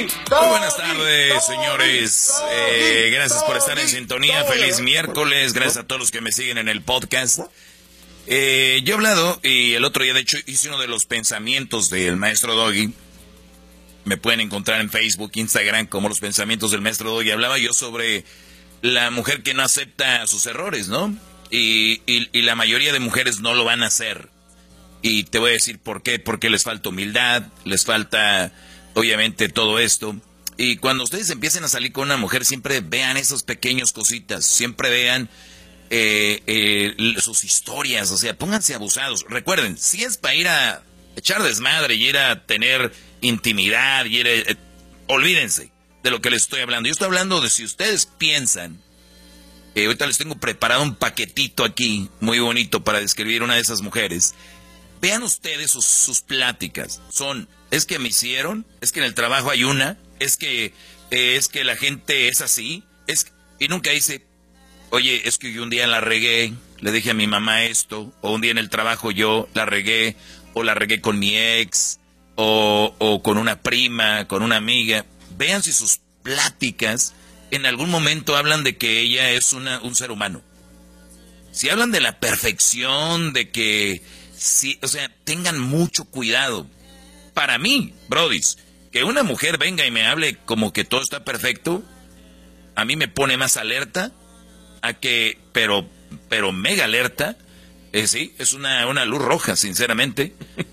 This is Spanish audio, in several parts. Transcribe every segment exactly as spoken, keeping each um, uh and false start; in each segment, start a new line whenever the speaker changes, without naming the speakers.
Muy buenas tardes, señores. Eh, gracias por estar en sintonía. Feliz miércoles. Gracias a todos los que me siguen en el podcast. Eh, yo he hablado, y el otro día, de hecho, hice uno de los pensamientos del maestro Doggy. Me pueden encontrar en Facebook, Instagram, como los pensamientos del maestro Doggy. Hablaba yo sobre la mujer que no acepta sus errores, ¿no? Y, y, y la mayoría de mujeres no lo van a hacer. Y te voy a decir por qué. Porque les falta humildad, les falta, obviamente, todo esto. Y cuando ustedes empiecen a salir con una mujer, siempre vean esas pequeñas cositas. Siempre vean eh, eh, sus historias. O sea, pónganse abusados. Recuerden, si es para ir a echar desmadre y ir a tener intimidad, y ir a, eh, olvídense de lo que les estoy hablando. Yo estoy hablando de si ustedes piensan... Eh, ahorita les tengo preparado un paquetito aquí, muy bonito, para describir una de esas mujeres. Vean ustedes sus, sus pláticas. Son, es que me hicieron, es que en el trabajo hay una, es que eh, es que la gente es así, es y nunca dice, oye, es que yo un día la regué, le dije a mi mamá esto, o un día en el trabajo yo la regué, o la regué con mi ex, o, o con una prima, con una amiga. Vean si sus pláticas en algún momento hablan de que ella es una, un ser humano. Si hablan de la perfección, de que... Sí, o sea, tengan mucho cuidado. Para mí, brodis, que una mujer venga y me hable como que todo está perfecto, a mí me pone más alerta, a que, pero, pero mega alerta, eh, sí, es una, una luz roja, sinceramente,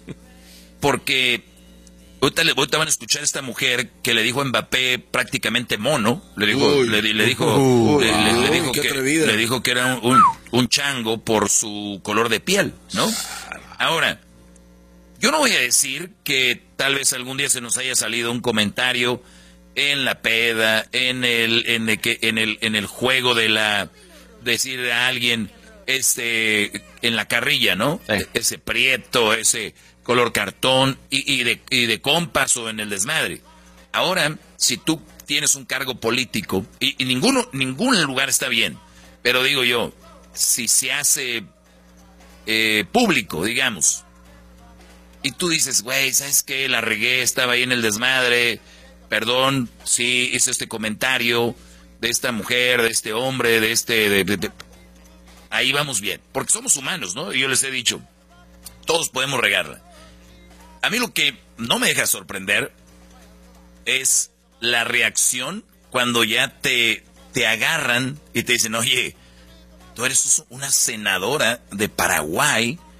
porque ahorita, le, ahorita van a escuchar a esta mujer que le dijo a Mbappé prácticamente mono, le dijo, uy, le, le dijo, uy, le, le, le, dijo que, le dijo que era un, un, un chango por su color de piel, ¿no? Ahora, yo no voy a decir que tal vez algún día se nos haya salido un comentario en la peda, en el, en el, en el, en el juego de la, decir a alguien, este, en la carrilla, ¿no? Eh. Ese prieto, ese color cartón, y, y, de, y de compas o en el desmadre. Ahora, si tú tienes un cargo político, y, y ninguno, ningún lugar está bien, pero digo yo, si se hace... Eh, público, digamos, y tú dices, güey, ¿sabes qué? La regué, estaba ahí en el desmadre, perdón, sí, hice este comentario de esta mujer, de este hombre, de este... De, de, de... Ahí vamos bien, porque somos humanos, ¿no? Y yo les he dicho, todos podemos regarla. A mí lo que no me deja sorprender es la reacción cuando ya te, te agarran y te dicen, oye, tú eres una senadora de Paraguay,